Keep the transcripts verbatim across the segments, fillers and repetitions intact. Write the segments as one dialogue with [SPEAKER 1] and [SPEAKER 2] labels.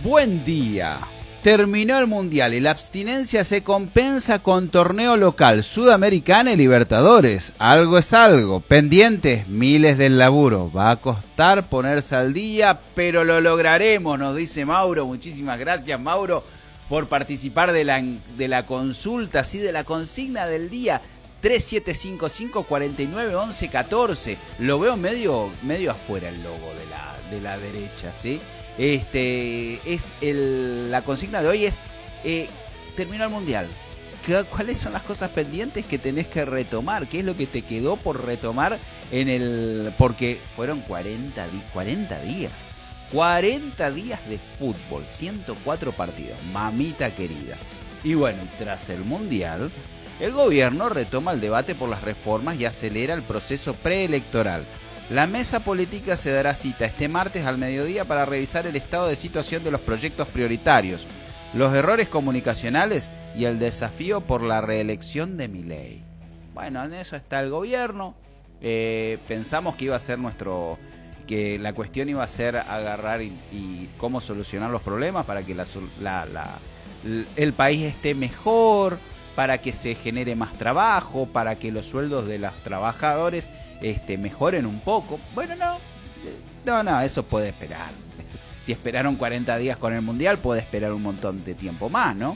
[SPEAKER 1] Buen día. Terminó el Mundial y la abstinencia se compensa con torneo local, Sudamericana y Libertadores. Algo es algo. Pendientes, miles del laburo. Va a costar ponerse al día, pero lo lograremos, nos dice Mauro. Muchísimas gracias, Mauro, por participar de la, de la consulta, sí, de la consigna del día. tres siete cinco cinco, cuatro nueve, once, catorce. Lo veo medio, medio afuera el logo de la, de la derecha, ¿sí? Este es el, la consigna de hoy es eh, terminó el Mundial. ¿Cuáles son las cosas pendientes que tenés que retomar? ¿Qué es lo que te quedó por retomar en el? Porque fueron cuarenta, cuarenta días. cuarenta días de fútbol, ciento cuatro partidos, mamita querida. Y bueno, tras el Mundial, el gobierno retoma el debate por las reformas y acelera el proceso preelectoral. La mesa política se dará cita este martes al mediodía para revisar el estado de situación de los proyectos prioritarios, los errores comunicacionales y el desafío por la reelección de Milei. Bueno, en eso está el gobierno. Eh, pensamos que iba a ser nuestro, que la cuestión iba a ser agarrar y, y cómo solucionar los problemas para que la, la, la, el país esté mejor, para que se genere más trabajo, para que los sueldos de los trabajadores este, mejoren un poco. Bueno, no, no, no, eso puede esperar. Si esperaron cuarenta días con el Mundial, puede esperar un montón de tiempo más, ¿no?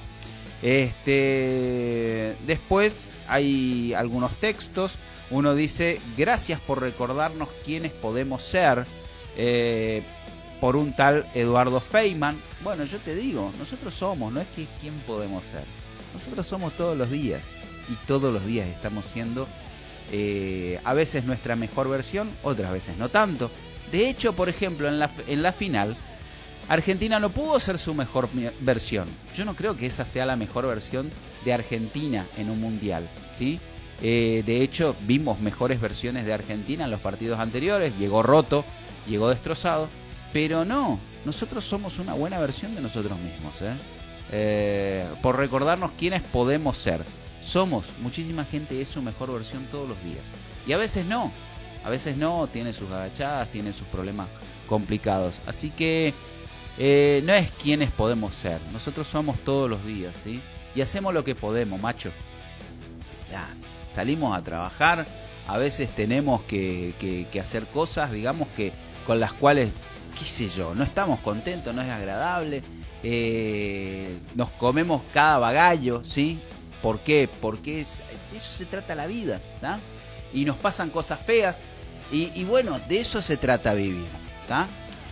[SPEAKER 1] Este, después hay algunos textos. Uno dice, gracias por recordarnos quiénes podemos ser, eh, por un tal Eduardo Feynman. Bueno, yo te digo, nosotros somos, no es que quién podemos ser. Nosotros somos todos los días y todos los días estamos siendo eh, a veces nuestra mejor versión, otras veces no tanto. De hecho, por ejemplo, en la, en la final, Argentina no pudo ser su mejor versión. Yo no creo que esa sea la mejor versión de Argentina en un mundial, ¿sí? Eh, de hecho, vimos mejores versiones de Argentina en los partidos anteriores. Llegó roto, llegó destrozado, pero no, nosotros somos una buena versión de nosotros mismos, ¿eh? Eh, por recordarnos quiénes podemos ser. Somos, muchísima gente es su mejor versión todos los días. Y a veces no, a veces no, tiene sus agachadas, tiene sus problemas complicados. Así que eh, no es quiénes podemos ser, nosotros somos todos los días, ¿sí? Y hacemos lo que podemos, macho. Ya, salimos a trabajar, a veces tenemos que, que, que hacer cosas, digamos, que con las cuales, qué sé yo, no estamos contentos, no es agradable. Eh, nos comemos cada bagallo, ¿sí? ¿Por qué? Porque es, de eso se trata la vida, ¿tá? Y nos pasan cosas feas y, y bueno, de eso se trata vivir, ¿tá?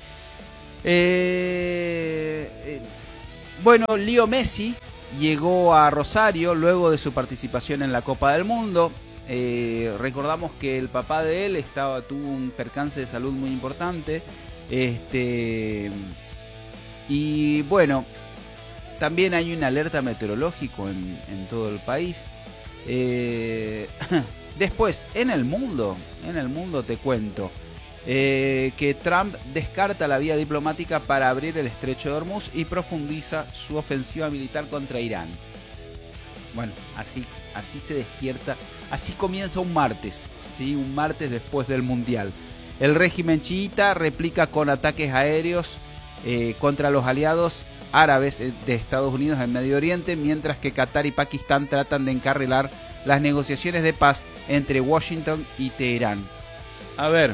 [SPEAKER 1] Eh, eh, bueno, Leo Messi llegó a Rosario luego de su participación en la Copa del Mundo. Eh, recordamos que el papá de él estaba, tuvo un percance de salud muy importante. Este... Y bueno, también hay una alerta meteorológica en, en todo el país. Eh, después, en el mundo, en el mundo te cuento eh, que Trump descarta la vía diplomática para abrir el estrecho de Hormuz y profundiza su ofensiva militar contra Irán. Bueno, así, así se despierta, así comienza un martes, ¿sí? Un martes después del Mundial. El régimen chiita replica con ataques aéreos Eh, contra los aliados árabes de Estados Unidos en Medio Oriente, mientras que Qatar y Pakistán tratan de encarrilar las negociaciones de paz entre Washington y Teherán. A ver,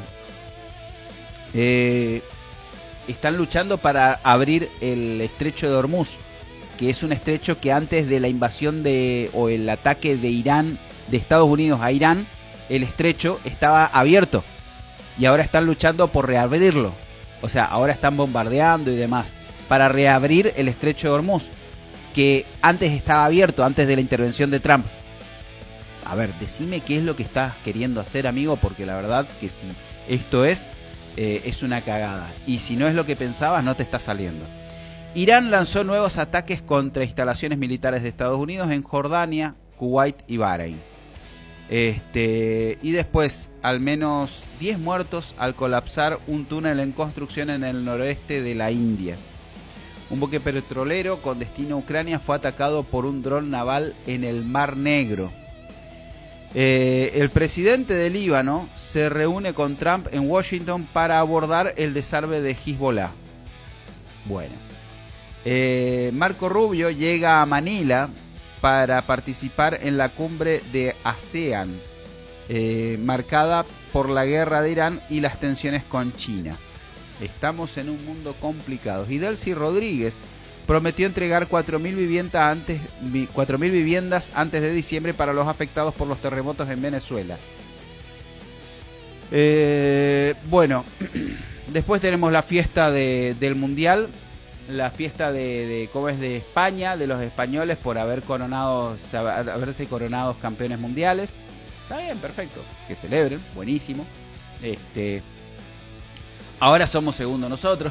[SPEAKER 1] eh, están luchando para abrir el estrecho de Hormuz, que es un estrecho que antes de la invasión de o el ataque de Irán, de Estados Unidos a Irán, el estrecho estaba abierto y ahora están luchando por reabrirlo. O sea, ahora están bombardeando y demás para reabrir el estrecho de Hormuz, que antes estaba abierto, antes de la intervención de Trump. A ver, decime qué es lo que estás queriendo hacer, amigo, porque la verdad que si esto es, eh, es una cagada. Y si no es lo que pensabas, no te está saliendo. Irán lanzó nuevos ataques contra instalaciones militares de Estados Unidos en Jordania, Kuwait y Bahrein. Este, y después, al menos diez muertos al colapsar un túnel en construcción en el noroeste de la India. Un buque petrolero con destino a Ucrania fue atacado por un dron naval en el Mar Negro. Eh, el presidente de Líbano se reúne con Trump en Washington para abordar el desarme de Hezbollah. Bueno, Eh, Marco Rubio llega a Manila para participar en la cumbre de ASEAN, eh, marcada por la guerra de Irán y las tensiones con China. Estamos en un mundo complicado. Y Delcy Rodríguez prometió entregar cuatro mil viviendas antes, cuatro mil viviendas antes de diciembre para los afectados por los terremotos en Venezuela. Eh, bueno, después tenemos la fiesta de, del Mundial, la fiesta de, de cómo es de España, de los españoles por haber coronado, haberse coronados campeones mundiales. Está bien, perfecto, que celebren, buenísimo. Este, ahora somos segundos nosotros.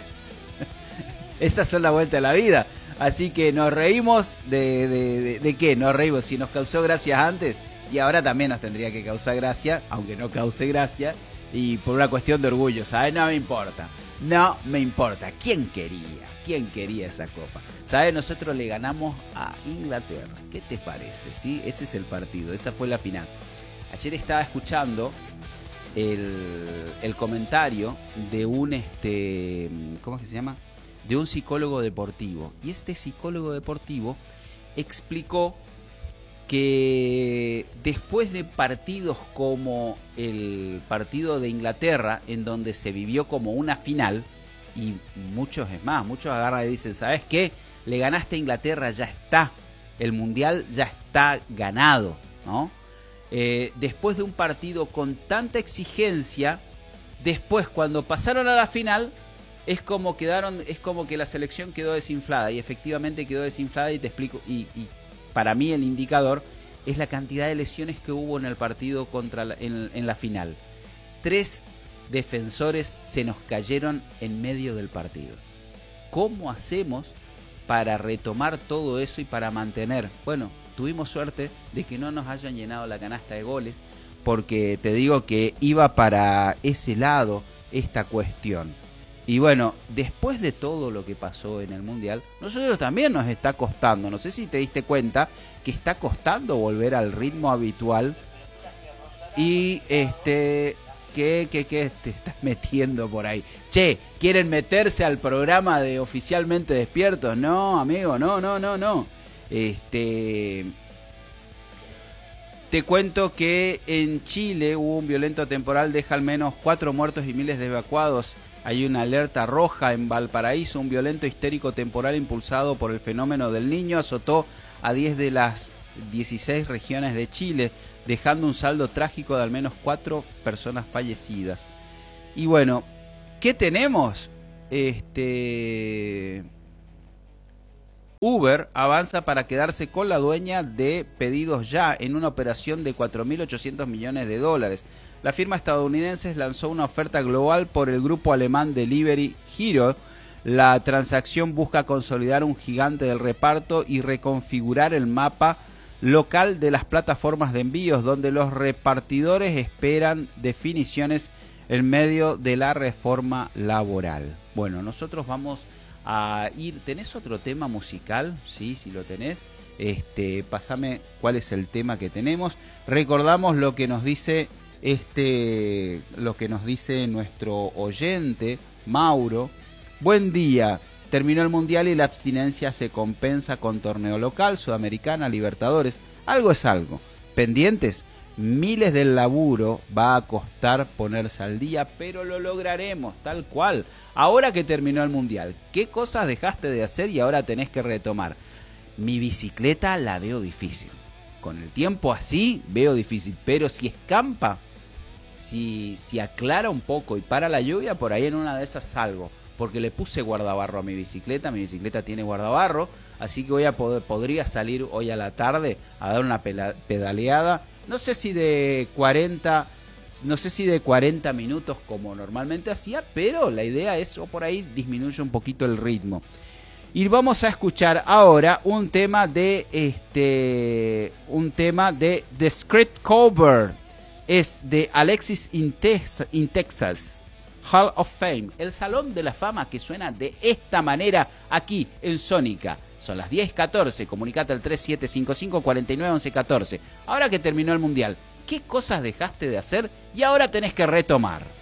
[SPEAKER 1] Esas son la vuelta de la vida. Así que nos reímos de, de, de, de qué, nos reímos. Si nos causó gracia antes, y ahora también nos tendría que causar gracia, aunque no cause gracia, y por una cuestión de orgullo, ¿sabes? No me importa, no me importa. ¿Quién quería? ¿Quién quería esa copa? ¿Sabes? Nosotros le ganamos a Inglaterra. ¿Qué te parece? ¿Sí? Ese es el partido, esa fue la final. Ayer estaba escuchando el, el comentario de un, este, ¿cómo es que se llama? De un psicólogo deportivo. Y este psicólogo deportivo explicó que después de partidos como el partido de Inglaterra, en donde se vivió como una final, y muchos, es más, muchos agarran y dicen, ¿sabes qué? Le ganaste a Inglaterra, ya está, el Mundial ya está ganado, ¿no? Eh, después de un partido con tanta exigencia, después cuando pasaron a la final, es como quedaron, es como que la selección quedó desinflada, y efectivamente quedó desinflada, y te explico, y, y para mí el indicador es la cantidad de lesiones que hubo en el partido contra la, en, en la final. Tres defensores se nos cayeron en medio del partido. ¿Cómo hacemos para retomar todo eso y para mantener? Bueno, tuvimos suerte de que no nos hayan llenado la canasta de goles, porque te digo que iba para ese lado esta cuestión. Y bueno, después de todo lo que pasó en el Mundial, nosotros también nos está costando, no sé si te diste cuenta, que está costando volver al ritmo habitual. Y este, ¿qué, qué, qué te estás metiendo por ahí? Che, ¿quieren meterse al programa de Oficialmente Despiertos? No, amigo, no, no, no, no. Este... Te cuento que en Chile hubo un violento temporal, deja al menos cuatro muertos y miles de evacuados. Hay una alerta roja en Valparaíso. Un violento histérico temporal impulsado por el fenómeno del Niño azotó a diez de las dieciséis regiones de Chile, dejando un saldo trágico de al menos cuatro personas fallecidas. Y bueno, ¿qué tenemos? Este... Uber avanza para quedarse con la dueña de Pedidos Ya en una operación de cuatro mil ochocientos millones de dólares. La firma estadounidense lanzó una oferta global por el grupo alemán Delivery Hero. La transacción busca consolidar un gigante del reparto y reconfigurar el mapa local de las plataformas de envíos, donde los repartidores esperan definiciones en medio de la reforma laboral. Bueno, nosotros vamos a ir. ¿Tenés otro tema musical? Sí, si lo tenés, este, pasame cuál es el tema que tenemos. Recordamos lo que nos dice este, lo que nos dice nuestro oyente Mauro. Buen día. Terminó el Mundial y la abstinencia se compensa con torneo local, Sudamericana, Libertadores. Algo es algo. Pendientes, miles del laburo, va a costar ponerse al día, pero lo lograremos, tal cual. Ahora que terminó el Mundial, ¿qué cosas dejaste de hacer y ahora tenés que retomar? Mi bicicleta la veo difícil. Con el tiempo así, veo difícil. Pero si escampa, si, si aclara un poco y para la lluvia, por ahí en una de esas salgo. Porque le puse guardabarro a mi bicicleta, mi bicicleta tiene guardabarro, así que voy a poder, podría salir hoy a la tarde a dar una pedaleada. No sé si de cuarenta, no sé si de cuarenta minutos como normalmente hacía, pero la idea es, o por ahí disminuye un poquito el ritmo. Y vamos a escuchar ahora un tema de este, un tema de The Script Cover, es de Alexis in, Tex, in Texas. Hall of Fame, el Salón de la Fama que suena de esta manera aquí en Sónica. Son las diez catorce, comunicate al tres siete cinco cinco, cuatro nueve once catorce. Ahora que terminó el Mundial, ¿qué cosas dejaste de hacer y ahora tenés que retomar?